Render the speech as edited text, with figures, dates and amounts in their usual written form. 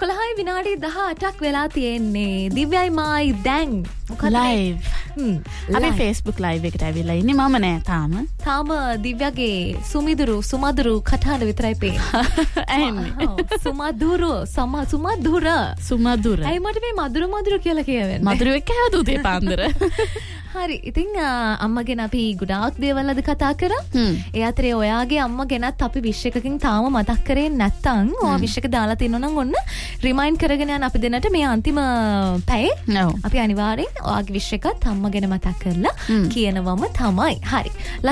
11 විනාඩි 18ක් වෙලා තියෙන්නේ. දිව්‍යයි මායි දැන් මොකද live. අපි Facebook live එකට ඇවිල්ලා ඉන්නේ. මම නෑ තාම දිව්‍යගේ සුමදුරු කතාව විතරයි පේන්නේ. සුමදුර. අය මට මේ මදුරු කියලා කියවෙන්නේ. මදුරු එක්ක හැදුවා දේ පාන්දර. හරි. ඉතින් අම්මගෙන අපි ගොඩාක් දේවල් අද කතා කරා. ඒ අතරේ ඔයාගේ අම්මා ගෙනත් අපි විශ් එකකින් තාම මතක් කරේ නැත්තම් ඔයා විශ් එක දාලා තිනෝ නම් ඔන්න රිමයින්ඩ් කරගෙන යන අපි දෙන්නට මේ අන්තිම පැයේ අපි අනිවාර්යෙන් ඔයාගේ විශ් එකත් අම්මගෙන මතක් කරලා කියනවම තමයි. හරි.